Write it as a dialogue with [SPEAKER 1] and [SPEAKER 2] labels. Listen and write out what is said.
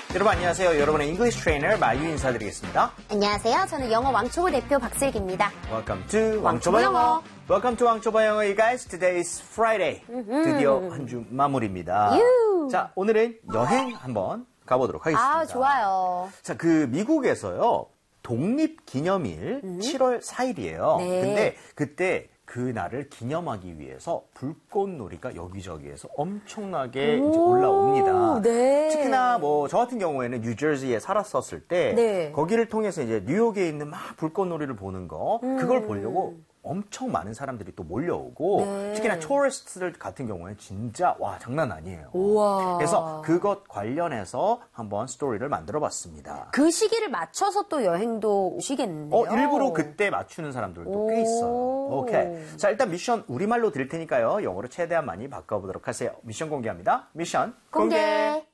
[SPEAKER 1] 여러분 안녕하세요. 여러분의 English Trainer 마유 인사드리겠습니다.
[SPEAKER 2] 안녕하세요. 저는 영어 왕초보 대표 박슬기입니다.
[SPEAKER 1] Welcome to 왕초보 영어. Welcome to 왕초보 영어, you guys. Today is Friday. 드디어 한 주 마무리입니다. 자, 오늘은 여행 한번 가보도록 하겠습니다.
[SPEAKER 2] 아, 좋아요.
[SPEAKER 1] 자, 미국에서요. 독립기념일 7월 4일이에요.
[SPEAKER 2] 네.
[SPEAKER 1] 근데 그때 그 날을 기념하기 위해서 불꽃놀이가 여기저기에서 엄청나게 이제 올라옵니다.
[SPEAKER 2] 네.
[SPEAKER 1] 특히나 저 같은 경우에는 뉴저지에 살았었을 때
[SPEAKER 2] 네.
[SPEAKER 1] 거기를 통해서 이제 뉴욕에 있는 막 불꽃놀이를 보는 거 그걸 보려고 엄청 많은 사람들이 또 몰려오고
[SPEAKER 2] 네.
[SPEAKER 1] 특히나 토리스트들 같은 경우에는 진짜 와 장난 아니에요.
[SPEAKER 2] 우와.
[SPEAKER 1] 그래서 그것 관련해서 한번 스토리를 만들어봤습니다.
[SPEAKER 2] 그 시기를 맞춰서 또 여행도 오시겠네요.
[SPEAKER 1] 일부러 그때 맞추는 사람들도 꽤 있어요. 오케이. 자, 일단 미션 우리말로 드릴 테니까요. 영어로 최대한 많이 바꿔보도록 하세요. 미션 공개합니다. 미션
[SPEAKER 2] 공개.